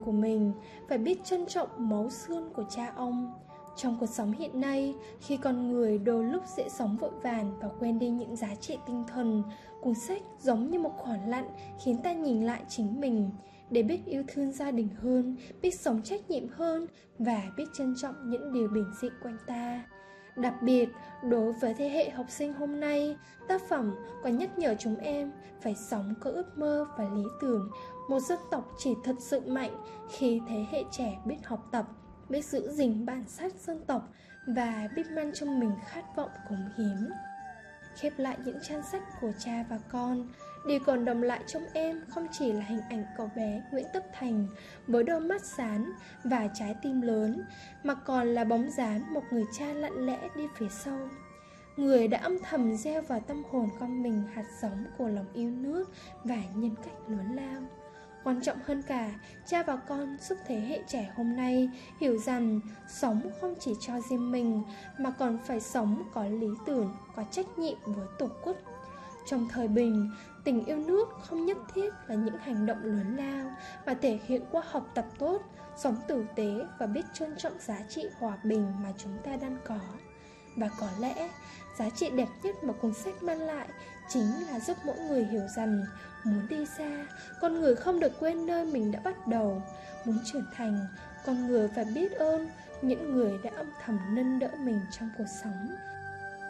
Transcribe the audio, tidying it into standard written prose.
của mình, phải biết trân trọng máu xương của cha ông. Trong cuộc sống hiện nay, khi con người đôi lúc dễ sống vội vàng và quên đi những giá trị tinh thần, cuốn sách giống như một khoảng lặng khiến ta nhìn lại chính mình, để biết yêu thương gia đình hơn, biết sống trách nhiệm hơn và biết trân trọng những điều bình dị quanh ta. Đặc biệt, đối với thế hệ học sinh hôm nay, tác phẩm còn nhắc nhở chúng em phải sống có ước mơ và lý tưởng. Một dân tộc chỉ thật sự mạnh khi thế hệ trẻ biết học tập, biết giữ gìn bản sắc dân tộc và biết mang trong mình khát vọng cống hiến. Khép lại những trang sách của cha và con, điều còn đọng lại trong em không chỉ là hình ảnh cậu bé Nguyễn Tất Thành với đôi mắt sáng và trái tim lớn, mà còn là bóng dáng một người cha lặng lẽ đi phía sau, người đã âm thầm gieo vào tâm hồn con mình hạt giống của lòng yêu nước và nhân cách lớn lao. Quan trọng hơn cả, cha và con giúp thế hệ trẻ hôm nay hiểu rằng sống không chỉ cho riêng mình, mà còn phải sống có lý tưởng, có trách nhiệm với Tổ quốc. Trong thời bình, tình yêu nước không nhất thiết là những hành động lớn lao, mà thể hiện qua học tập tốt, sống tử tế và biết trân trọng giá trị hòa bình mà chúng ta đang có. Và có lẽ, giá trị đẹp nhất mà cuốn sách mang lại chính là giúp mỗi người hiểu rằng muốn đi xa, con người không được quên nơi mình đã bắt đầu. Muốn trưởng thành, con người phải biết ơn những người đã âm thầm nâng đỡ mình trong cuộc sống.